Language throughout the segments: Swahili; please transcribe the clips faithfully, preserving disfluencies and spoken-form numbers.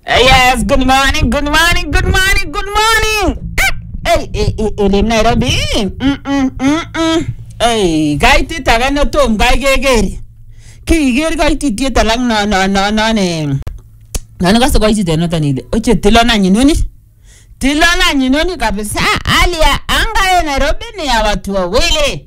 Yes, good morning, good morning, good morning, good morning. Hey, hey, hey, hey, Nairobi. Mm mm mm mm. Hey, gaiti tagano tom gai gegeri. Ki ger gaiti tieta lang no no no no ne. Nani kaso gaiti teno tanile. Oche tilona nyinoni. Tilona nyinoni kabisa. Alia anga ya Nairobi ni ya watu wawili.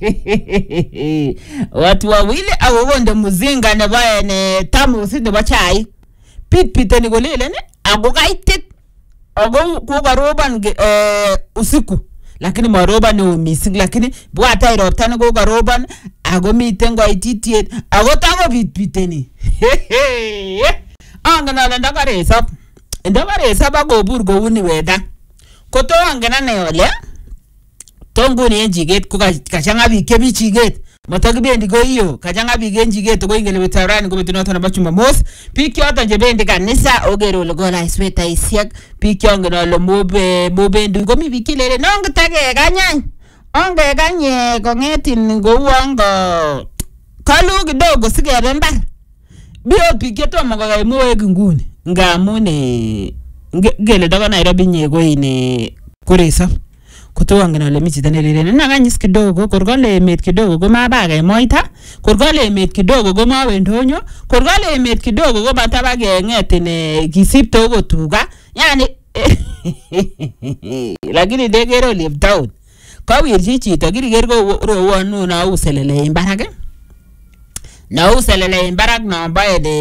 Watu wawili awogonde muzinga ne bae ne tamu sinde bachai. Pit piteni golele ne ago gaitit ago kuga roban eh usiku lakini maroban ni umising lakini bwata iroptana kuga roban ago mitengo ititiet ago tango pit piteni anga na ndaka resa ndaka resa ba go burgo uni weda koto anga na ne ole tongo ni enjiget kuga kachanga bike bichiget matagibendi go iyo kajanga bigenji geto go ingele betarani go betunato na bachuma mos piki ota jebendi kanisa ogero logola isweta isiak piki ongeno lo mobe mobendi go mi bikilele nongo tage ganyany onge ganye kongetin go wongo kalu kidogo sigere mbar bio piki to mo go moe nguni ngamune ngele daga Nairobi nyego ine kuresa kutoa ngana le michi tanelele na nganyis kidogo korgole met kidogo go mabaga moita korgole met kidogo go mawe ndonyo korgole met kidogo go batabage ngetine kisipto go tuga yani lakini degero live down kwa wirji chito giri gergo ro wonu na uselele imbarage na uselele imbarag na baede